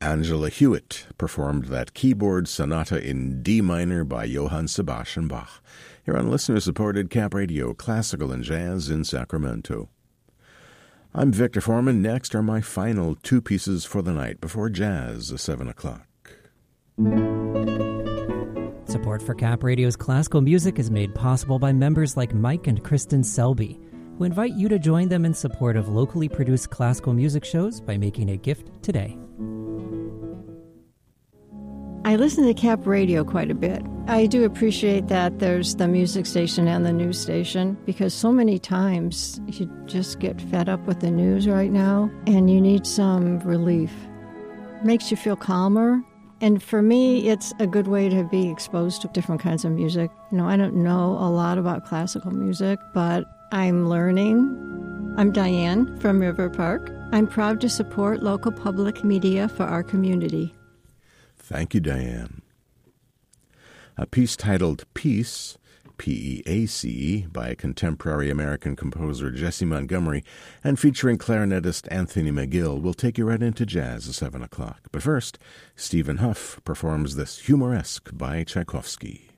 Angela Hewitt performed that keyboard sonata in D minor by Johann Sebastian Bach. Here on listener-supported Cap Radio, Classical and Jazz in Sacramento. I'm Victor Foreman. Next are my final two pieces for the night before jazz at 7 o'clock. Support for Cap Radio's classical music is made possible by members like Mike and Kristen Selby, who invite you to join them in support of locally produced classical music shows by making a gift today. I listen to Cap Radio quite a bit. I do appreciate that there's the music station and the news station, because so many times you just get fed up with the news right now and you need some relief. Makes you feel calmer. And for me, it's a good way to be exposed to different kinds of music. You know, I don't know a lot about classical music, but I'm learning. I'm Diane from River Park. I'm proud to support local public media for our community. Thank you, Diane. A piece titled Peace, P-E-A-C-E, by contemporary American composer Jesse Montgomery and featuring clarinetist Anthony McGill will take you right into jazz at 7 o'clock. But first, Stephen Huff performs this Humoresque by Tchaikovsky.